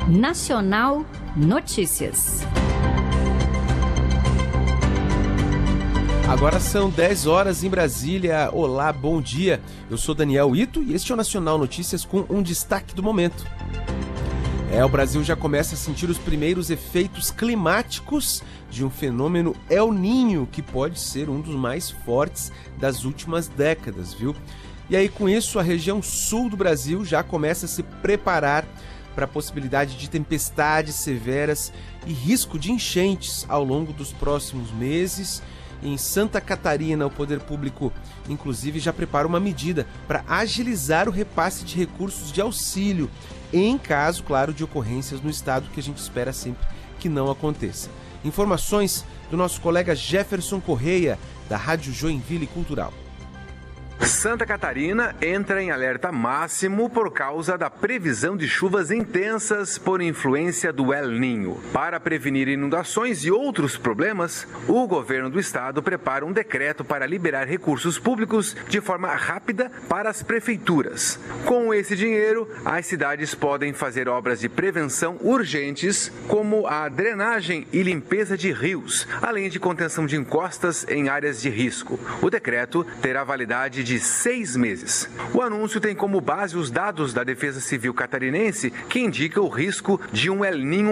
Nacional Notícias. Agora são 10 horas em Brasília. Olá, bom dia. Eu sou Daniel Ito e este é o Nacional Notícias com um destaque do momento. O Brasil já começa a sentir os primeiros efeitos climáticos de um fenômeno El Niño, que pode ser um dos mais fortes das últimas décadas, viu? E aí, com isso, a região sul do Brasil já começa a se preparar para a possibilidade de tempestades severas e risco de enchentes ao longo dos próximos meses. Em Santa Catarina, o poder público, inclusive, já prepara uma medida para agilizar o repasse de recursos de auxílio, em caso, claro, de ocorrências no estado, que a gente espera sempre que não aconteça. Informações do nosso colega Jefferson Correia, da Rádio Joinville Cultural. Santa Catarina entra em alerta máximo por causa da previsão de chuvas intensas por influência do El Niño. Para prevenir inundações e outros problemas, o governo do estado prepara um decreto para liberar recursos públicos de forma rápida para as prefeituras. Com esse dinheiro, as cidades podem fazer obras de prevenção urgentes, como a drenagem e limpeza de rios, além de contenção de encostas em áreas de risco. O decreto terá validade de 6 meses. O anúncio tem como base os dados da Defesa Civil Catarinense, que indica o risco de um El Niño